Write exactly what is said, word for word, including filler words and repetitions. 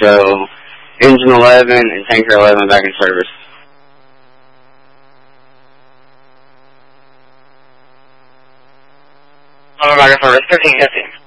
So, engine eleven and tanker eleven back in service. Back in service, thirteen fifty.